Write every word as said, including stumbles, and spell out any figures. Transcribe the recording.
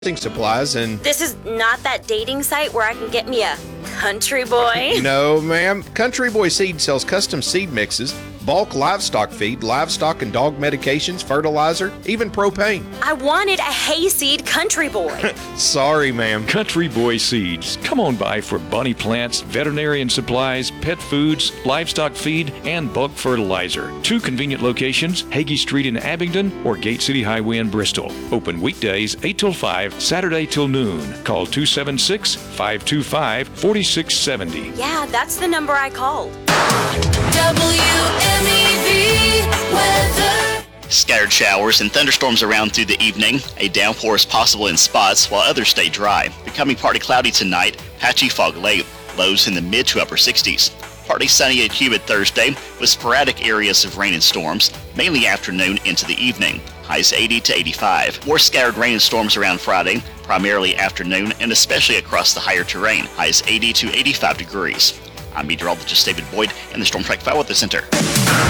supplies and... This is not that dating site where I can get me a country boy. No, ma'am. Country Boy Seed sells custom seed mixes, bulk livestock feed, livestock and dog medications, fertilizer, even propane. I wanted a hayseed country boy. Sorry, ma'am. Country Boy Seeds. Come on by for bunny plants, veterinarian supplies, pet foods, livestock feed, and bulk fertilizer. Two convenient locations, Hagee Street in Abingdon or Gate City Highway in Bristol. Open weekdays eight till five, Saturday till noon. Call two seven six, five two five, four six seven zero. Yeah, that's the number I called. W M E V weather. Scattered showers and thunderstorms around through the evening. A downpour is possible in spots while others stay dry. Becoming partly cloudy tonight, patchy fog late, lows in the mid to upper sixties. Partly sunny and humid Thursday with sporadic areas of rain and storms, mainly afternoon into the evening. Highs eighty to eighty-five. More scattered rain and storms around Friday, primarily afternoon and especially across the higher terrain. Highs eighty to eighty-five degrees. I'm meteorologist David Boyd in the Storm Track Weather Center.